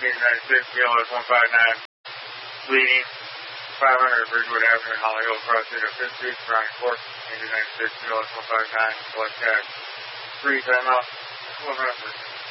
PL 159, leading 500 Bridgewood Avenue, Hollywood, Cross City, 5th Street, surrounding court, 96 PL 159, select cash, 3 time out, 1 minute.